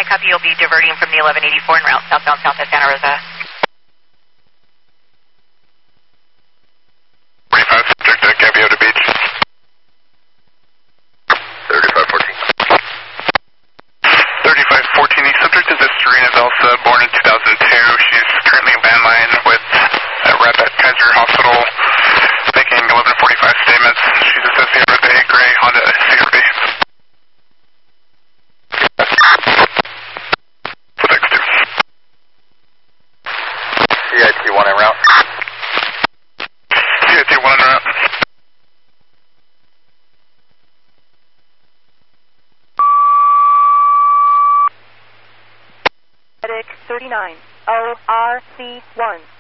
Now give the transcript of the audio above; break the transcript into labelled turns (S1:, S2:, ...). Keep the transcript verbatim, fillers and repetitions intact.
S1: copy. You'll be diverting from the eleven eighty-four en route southbound Southwest Santa Rosa.
S2: forty-five, subject at Gaviota Beach. thirty-five fourteen. thirty-five fourteen, the subject is Serena Velsa, born in two thousand two. She's currently in bandline with a rep at Kaiser Hospital, making eleven forty-five statements. She's associated with a gray Honda C R V. Subject two. C I T one en route. C I T one en route.
S3: Medic thirty-nine, O R C one.